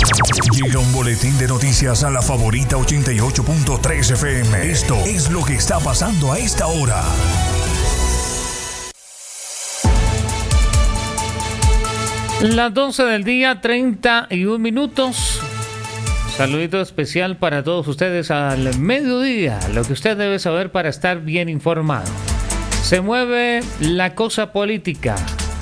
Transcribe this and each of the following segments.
Llega un boletín de noticias a la favorita 88.3 FM. Esto es lo que está pasando a esta hora. Las 12 del día, 31 minutos. Saludito especial para todos ustedes al mediodía. Lo que usted debe saber para estar bien informado. Se mueve la cosa política.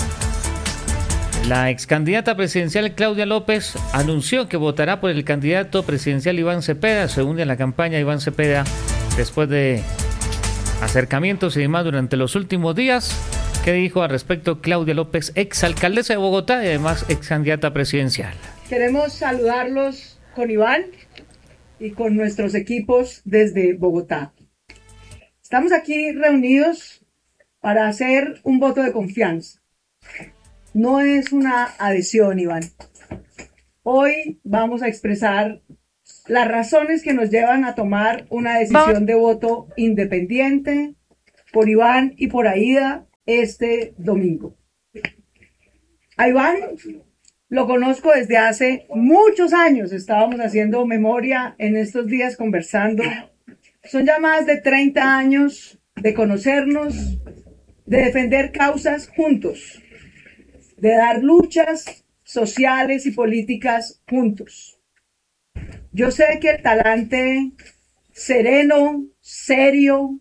La ex candidata presidencial Claudia López anunció que votará por el candidato presidencial Iván Cepeda. Se une a la campaña Iván Cepeda después de acercamientos y demás durante los últimos días. ¿Qué dijo al respecto Claudia López, ex alcaldesa de Bogotá y además ex candidata presidencial? Queremos saludarlos con Iván y con nuestros equipos desde Bogotá. Estamos aquí reunidos para hacer un voto de confianza. No es una adhesión, Iván. Hoy vamos a expresar las razones que nos llevan a tomar una decisión de voto independiente por Iván y por Aída este domingo. A Iván lo conozco desde hace muchos años. Estábamos haciendo memoria en estos días conversando. Son ya más de 30 años de conocernos, de defender causas juntos, de dar luchas sociales y políticas juntos. Yo sé que el talante sereno, serio,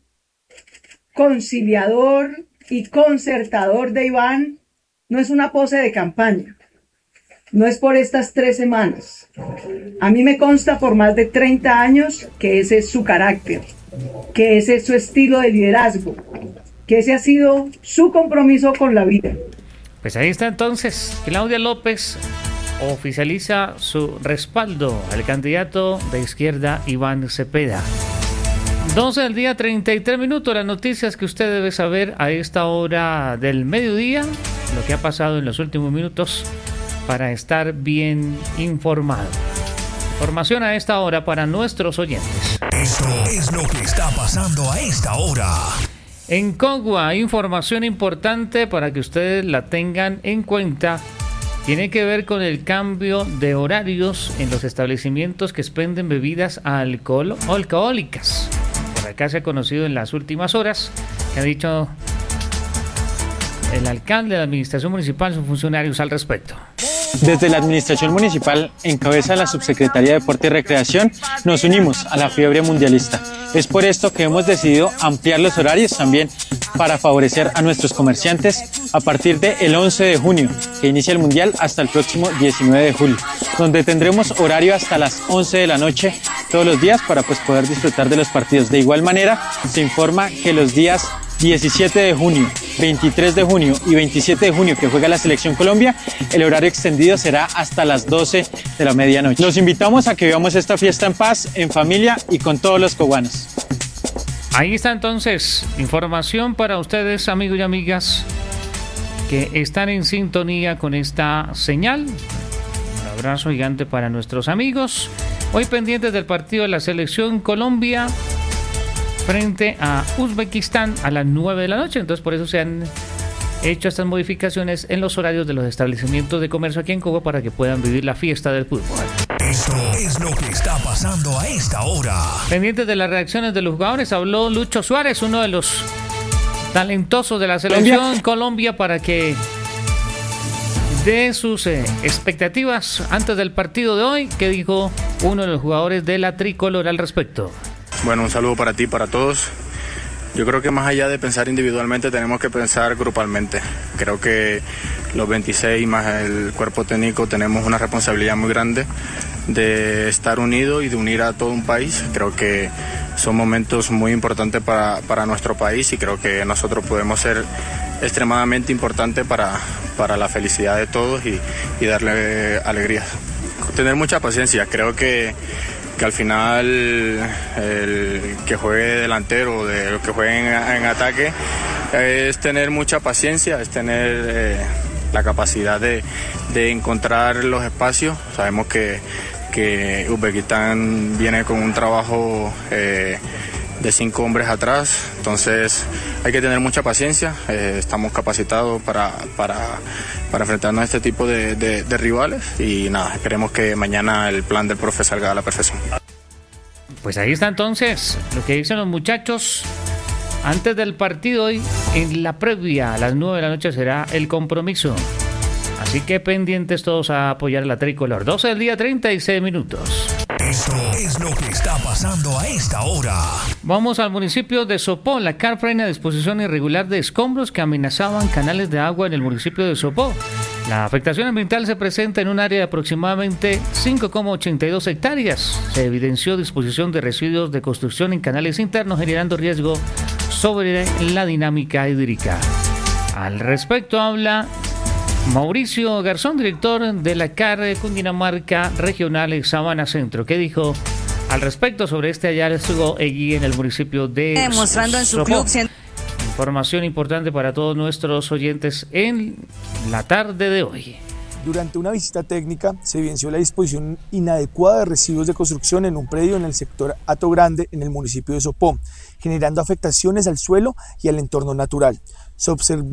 conciliador y concertador de Iván no es una pose de campaña. No es por estas 3 semanas. A mí me consta por más de 30 años que ese es su carácter, que ese es su estilo de liderazgo, que ese ha sido su compromiso con la vida. Pues ahí está entonces, Claudia López oficializa su respaldo al candidato de izquierda Iván Cepeda. 12 del día, 33 minutos, las noticias que usted debe saber a esta hora del mediodía, lo que ha pasado en los últimos minutos para estar bien informado. Información a esta hora para nuestros oyentes. Esto es lo que está pasando a esta hora. En Cogua, información importante para que ustedes la tengan en cuenta. Tiene que ver con el cambio de horarios en los establecimientos que expenden bebidas alcohólicas. Por acá se ha conocido en las últimas horas que ha dicho el alcalde de la administración municipal, sus funcionarios al respecto. Desde la administración municipal, en cabeza de la Subsecretaría de Deporte y Recreación, nos unimos a la fiebre mundialista. Es por esto que hemos decidido ampliar los horarios también para favorecer a nuestros comerciantes a partir del 11 de junio, que inicia el Mundial, hasta el próximo 19 de julio, donde tendremos horario hasta las 11 de la noche todos los días para poder disfrutar de los partidos. De igual manera, se informa que los días 17 de junio, 23 de junio y 27 de junio que juega la Selección Colombia, el horario extendido será hasta las 12 de la medianoche. Los invitamos a que vivamos esta fiesta en paz, en familia y con todos los coguanos. Ahí está entonces, información para ustedes, amigos y amigas, que están en sintonía con esta señal. Un abrazo gigante para nuestros amigos. Hoy pendientes del partido de la Selección Colombia frente a Uzbekistán a las 9 de la noche. Entonces por eso se han hecho estas modificaciones en los horarios de los establecimientos de comercio aquí en Cuba para que puedan vivir la fiesta del fútbol. Esto es lo que está pasando a esta hora. Pendientes de las reacciones de los jugadores, habló Lucho Suárez, uno de los talentosos de la Selección Colombia, para que dé sus expectativas antes del partido de hoy. ¿Qué dijo uno de los jugadores de la tricolor al respecto? Bueno, un saludo para ti, para todos. Yo creo que más allá de pensar individualmente, tenemos que pensar grupalmente. Creo que los 26 más el cuerpo técnico tenemos una responsabilidad muy grande de estar unidos y de unir a todo un país. Creo que son momentos muy importantes para nuestro país y creo que nosotros podemos ser extremadamente importantes para la felicidad de todos y darle alegría. Tener mucha paciencia, creo que al final el que juegue delantero o de que juegue en ataque es tener mucha paciencia, es tener la capacidad de encontrar los espacios. Sabemos que Uzbekistán viene con un trabajo de 5 hombres atrás, entonces hay que tener mucha paciencia, estamos capacitados para enfrentarnos a este tipo de rivales y nada, esperemos que mañana el plan del profe salga a la perfección. Pues ahí está entonces lo que dicen los muchachos antes del partido hoy. En la previa a las 9 de la noche será el compromiso, así que pendientes todos a apoyar la tricolor. 12 del día, 36 minutos. Esto es lo que está pasando a esta hora. Vamos al municipio de Sopó. La CAR frena disposición irregular de escombros que amenazaban canales de agua en el municipio de Sopó. La afectación ambiental se presenta en un área de aproximadamente 5,82 hectáreas. Se evidenció disposición de residuos de construcción en canales internos, generando riesgo sobre la dinámica hídrica. Al respecto habla Mauricio Garzón, director de la CAR Cundinamarca Regional Sabana Centro, que dijo al respecto sobre este hallazgo allí en el municipio de demostrando en su Sopó. club. Información importante para todos nuestros oyentes en la tarde de hoy. Durante una visita técnica se evidenció la disposición inadecuada de residuos de construcción en un predio en el sector Hato Grande en el municipio de Sopó, generando afectaciones al suelo y al entorno natural. Se observó